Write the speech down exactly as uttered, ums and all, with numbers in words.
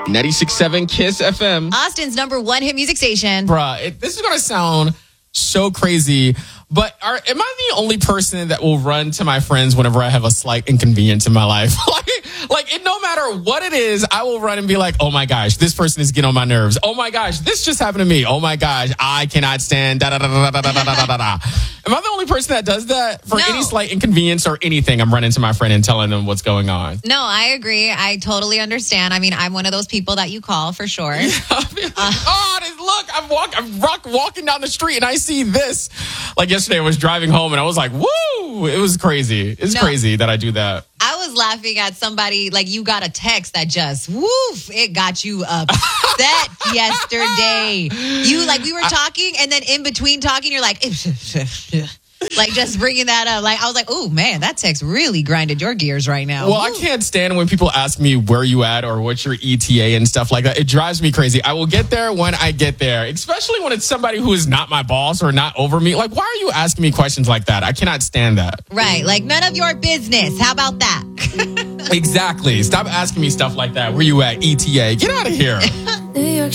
ninety-six point seven Kiss F M. Austin's number one hit music station. Bruh, it, this is going to sound so crazy, but are, am I the only person that will run to my friends whenever I have a slight inconvenience in my life? like, like it, no matter what it is, I will run and be like, oh my gosh, this person is getting on my nerves. Oh my gosh, this just happened to me. Oh my gosh, I cannot stand da da da da da da da da da da. Am I the only person that does that? For No. any slight inconvenience or anything, I'm running to my friend and telling them what's going on. No, I agree. I totally understand. I mean, I'm one of those people that you call for sure. Yeah, I mean, uh, oh, this, look, I'm, walk, I'm rock, walking down the street and I see this. Like yesterday, I was driving home and I was like, woo, it was crazy. It's No. crazy that I do that. I was laughing at somebody, like you got a text that just, woof, it got you upset yesterday. You, like, we were talking and then in between talking, you're like, like just bringing that up. Like, I was like, oh man, that text really grinded your gears right now. Well, I can't stand when people ask me where you at or what's your E T A and stuff like that. It drives me crazy. I will get there when I get there, especially when it's somebody who is not my boss or not over me. Like, why are you asking me questions like that? I cannot stand that. Right. Like, none of your business. How about that? Exactly. Stop asking me stuff like that. Where you at? E T A. Get out of here.